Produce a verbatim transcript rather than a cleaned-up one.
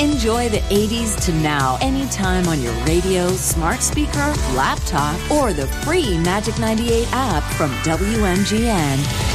Enjoy the eighties to now anytime on your radio, smart speaker, laptop, or the free Magic ninety-eight app from W M G N.